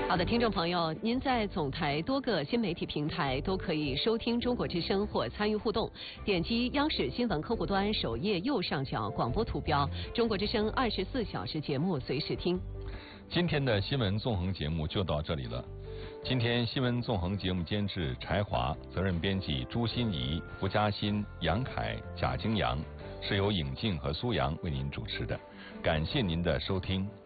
好的，听众朋友，您在总台多个新媒体平台都可以收听中国之声或参与互动。点击央视新闻客户端首页右上角广播图标，中国之声24小时节目随时听。 今天的新闻纵横节目就到这里了。今天新闻纵横节目监制柴华，责任编辑朱欣怡、胡嘉欣、杨凯、贾京阳，是由尹静和苏阳为您主持的。感谢您的收听。